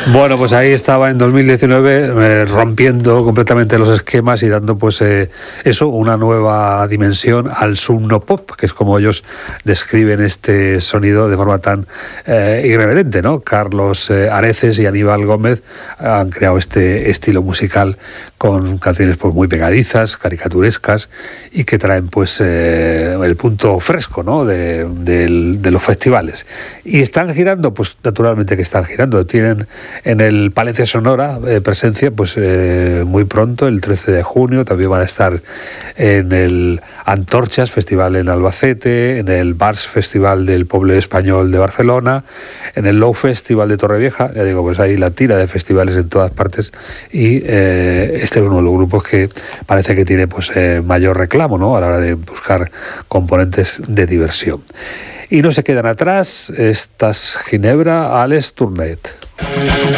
Bueno, pues ahí estaba en 2019 rompiendo completamente los esquemas y dando pues eso, una nueva dimensión al subnopop, que es como ellos describen este sonido de forma tan irreverente, ¿no? Carlos Areces y Aníbal Gómez han creado este estilo musical con canciones pues muy pegadizas, caricaturescas y que traen pues el punto fresco, ¿no? de los festivales. Y están girando, pues naturalmente que están girando. Tienen en el Palencia Sonora presencia pues muy pronto, el 13 de junio. También van a estar en el Antorchas Festival en Albacete, en el Bars Festival del Pueblo Español de Barcelona, en el Low Festival de Torrevieja. Ya digo, pues hay la tira de festivales en todas partes y este es uno de los grupos que parece que tiene pues mayor reclamo, ¿no? A la hora de buscar componentes de diversión. Y no se quedan atrás estas Ginebra Ales Tournet.